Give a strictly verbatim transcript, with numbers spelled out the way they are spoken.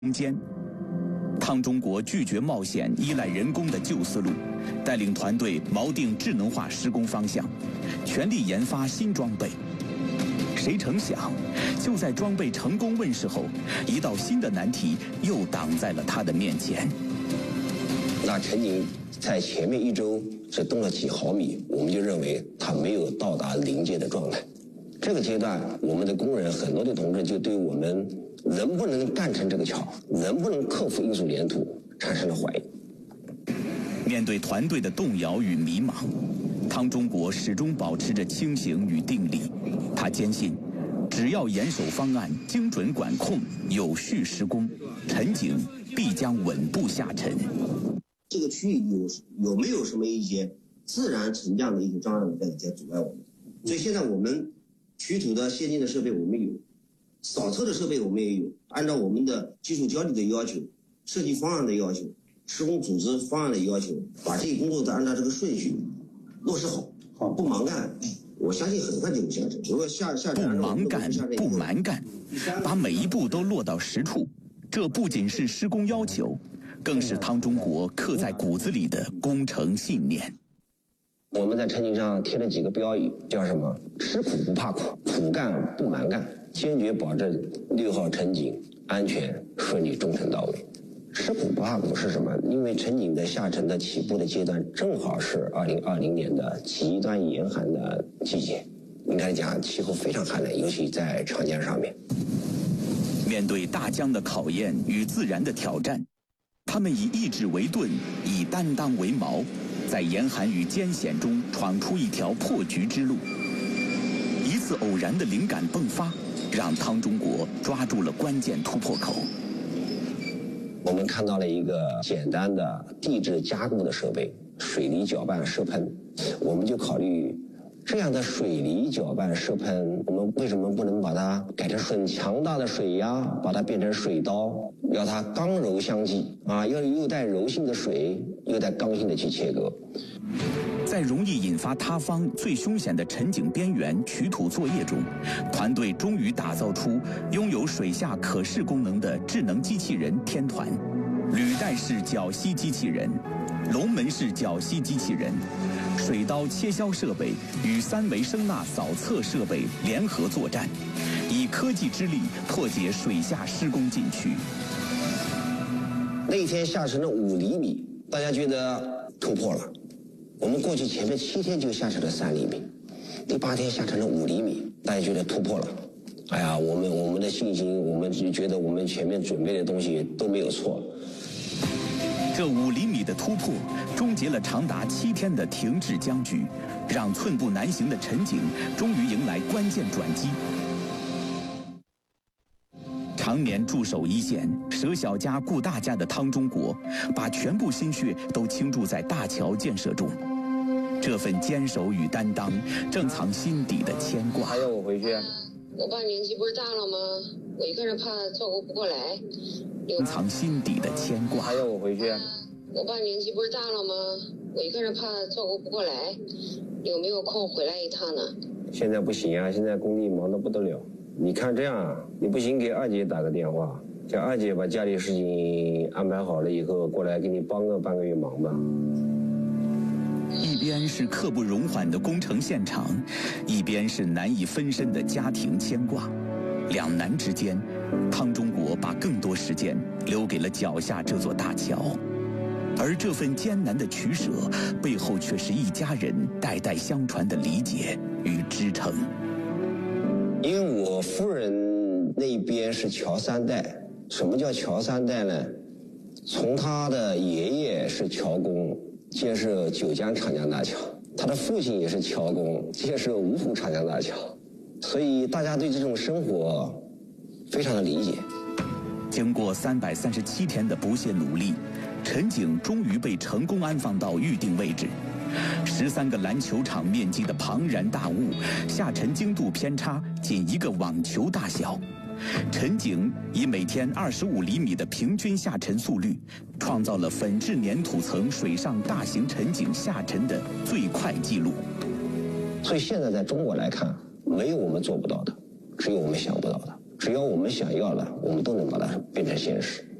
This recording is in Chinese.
空间。汤中国拒绝冒险依赖人工的旧思路，带领团队锚定智能化施工方向，全力研发新装备。谁成想，就在装备成功问世后，一道新的难题又挡在了他的面前。 那陈景在前面一周只动了几毫米，我们就认为他没有到达临界的状态。这个阶段，我们的工人很多的同志就对我们能不能干成这个桥，能不能克服因素连土产生了怀疑。 面对团队的动摇与迷茫，汤中国始终保持着清醒与定力。他坚信，只要严守方案、精准管控、有序施工，陈景必将稳步下沉。 这个区域有有没有什么一些自然沉降的一些障碍物在在阻碍我们？所以现在我们取土的先进的设备我们有，扫测的设备我们也有，按照我们的技术交底的要求、设计方案的要求、施工组织方案的要求，把这些工作再按照这个顺序落实好，好不忙干。我相信很快就会下沉。如果下下沉， 不忙干，不蛮干，把每一步都落到实处，这不仅是施工要求，更是汤中国刻在骨子里的工程信念。 我们在陈景上贴了几个标语，叫什么？吃苦不怕苦，苦干不蛮干，坚决保证六号陈景安全顺利中程到位。吃苦不怕苦是什么？因为陈景的下沉的起步的阶段正好是二零二零年的极端严寒的季节，应该讲气候非常寒冷，尤其在长江上面。 面对大江的考验与自然的挑战，他们以意志为盾，以担当为矛，在严寒与艰险中闯出一条破局之路。一次偶然的灵感迸发，让汤中国抓住了关键突破口。 我们看到了一个简单的地质加固的设备——水泥搅拌射喷，我们就考虑这样的水泥搅拌射喷，我们为什么不能把它改成很强大的水压，把它变成水刀，要它刚柔相济啊，要又带柔性的水，又带刚性的去切割。 在容易引发塌方、最凶险的陈景边缘取土作业中，团队终于打造出拥有水下可视功能的智能机器人天团，履带式绞吸机器人、龙门式绞吸机器人、水刀切削设备与三维声呐扫测设备联合作战，以科技之力破解水下施工禁区。 那一天下沉了五厘米，大家觉得突破了。我们过去前面七天就下沉了三厘米，第八天下沉了五厘米，大家觉得突破了。哎呀，我们我们的信心，我们就觉得我们前面准备的东西都没有错。 这五厘米的突破，终结了长达七天的停滞僵局，让寸步难行的陈景终于迎来关键转机。常年驻守一线、舍小家顾大家的汤中国，把全部心血都倾注在大桥建设中。这份坚守与担当，正藏心底的牵挂。 还要我回去？ 我爸年纪不是大了吗？我一个人怕照顾不过来。 正藏心底的牵挂。 还要我回去？ 我爸年纪不是大了吗？我一个人怕照顾不过来，有没有空回来一趟呢？ 现在不行啊，现在工地忙得不得了。你看这样啊，你不行给二姐打个电话，叫二姐把家里事情安排好了以后，过来给你帮个半个月忙吧。 一边是刻不容缓的工程现场，一边是难以分身的家庭牵挂，两难之间，汤中国把更多时间留给了脚下这座大桥，而这份艰难的取舍背后，却是一家人代代相传的理解与支撑。 因为我夫人那边是桥三代，什么叫桥三代呢？从他的爷爷是桥工，建设九江长江大桥，他的父亲也是桥工，建设芜湖长江大桥，所以大家对这种生活非常的理解。 经过三百三十七天的不懈努力，陈景终于被成功安放到预定位置。十三个篮球场面积的庞然大物，下沉精度偏差仅一个网球大小。陈景以每天二十五厘米的平均下沉速率，创造了粉质粘土层水上大型沉井下沉的最快纪录。 所以现在在中国来看，没有我们做不到的，只有我们想不到的。 只要我们想要的，我们都能把它变成现实。